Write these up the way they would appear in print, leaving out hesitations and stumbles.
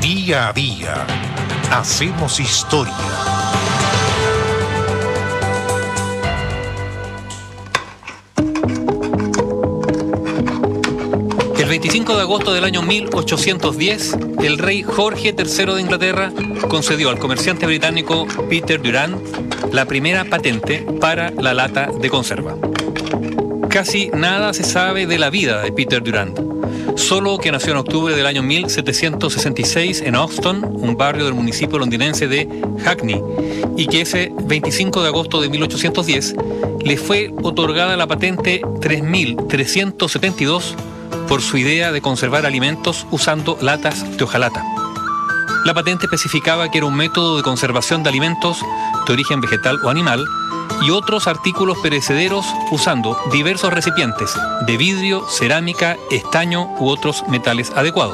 Día a día hacemos historia. El 25 de agosto del año 1810, el rey Jorge III de Inglaterra concedió al comerciante británico Peter Durand la primera patente para la lata de conserva. Casi nada se sabe de la vida de Peter Durand, solo que nació en octubre del año 1766 en Hoxton, un barrio del municipio londinense de Hackney, y que ese 25 de agosto de 1810 le fue otorgada la patente 3372 por su idea de conservar alimentos usando latas de hojalata. La patente especificaba que era un método de conservación de alimentos de origen vegetal o animal y otros artículos perecederos usando diversos recipientes de vidrio, cerámica, estaño u otros metales adecuados.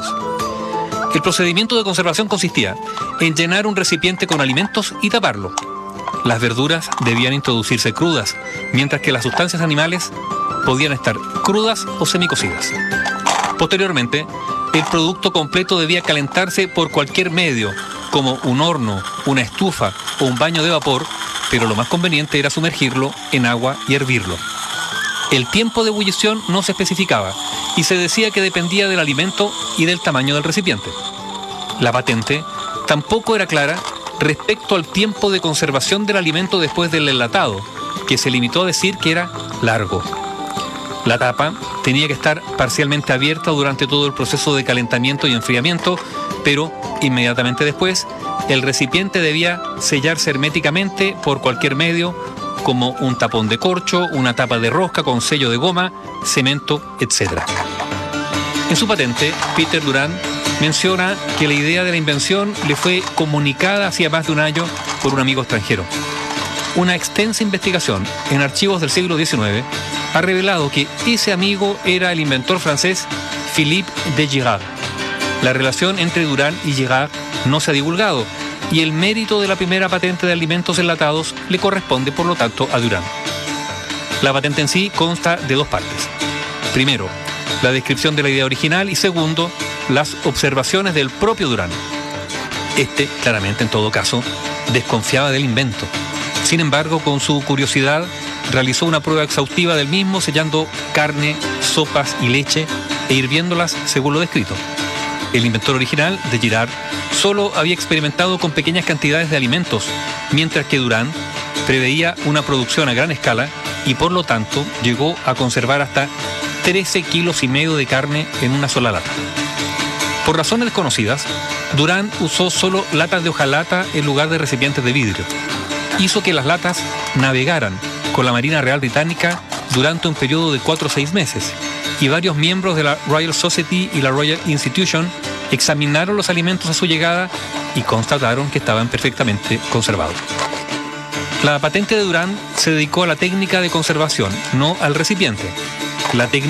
El procedimiento de conservación consistía en llenar un recipiente con alimentos y taparlo. Las verduras debían introducirse crudas, mientras que las sustancias animales podían estar crudas o semicocidas. Posteriormente, el producto completo debía calentarse por cualquier medio, como un horno, una estufa o un baño de vapor, pero lo más conveniente era sumergirlo en agua y hervirlo. El tiempo de ebullición no se especificaba y se decía que dependía del alimento y del tamaño del recipiente. La patente tampoco era clara respecto al tiempo de conservación del alimento después del enlatado, que se limitó a decir que era largo. La tapa tenía que estar parcialmente abierta durante todo el proceso de calentamiento y enfriamiento, pero inmediatamente después el recipiente debía sellarse herméticamente por cualquier medio, como un tapón de corcho, una tapa de rosca con sello de goma, cemento, etc. En su patente, Peter Durand menciona que la idea de la invención le fue comunicada hacía más de un año por un amigo extranjero. Una extensa investigación en archivos del siglo XIX ha revelado que ese amigo era el inventor francés Philippe de Girard. La relación entre Durand y Girard no se ha divulgado y el mérito de la primera patente de alimentos enlatados le corresponde, por lo tanto, a Durand. La patente en sí consta de dos partes. Primero, la descripción de la idea original y segundo, las observaciones del propio Durand. Este, claramente, en todo caso, desconfiaba del invento. Sin embargo, con su curiosidad, realizó una prueba exhaustiva del mismo, sellando carne, sopas y leche e hirviéndolas según lo descrito. El inventor original, de Girard, solo había experimentado con pequeñas cantidades de alimentos, mientras que Durand preveía una producción a gran escala y por lo tanto llegó a conservar hasta 13,5 kilos de carne en una sola lata. Por razones desconocidas, Durand usó solo latas de hojalata en lugar de recipientes de vidrio. Hizo que las latas navegaran con la Marina Real Británica durante un periodo de 4 o 6 meses, y varios miembros de la Royal Society y la Royal Institution examinaron los alimentos a su llegada y constataron que estaban perfectamente conservados. La patente de Durand se dedicó a la técnica de conservación, no al recipiente. La técnica